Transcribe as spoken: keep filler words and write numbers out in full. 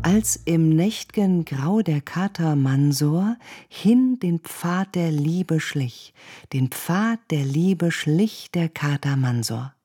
Als im nächt'gen Grau der Kater Mansor hin den Pfad der Liebe schlich, den Pfad der Liebe schlich der Kater Mansor.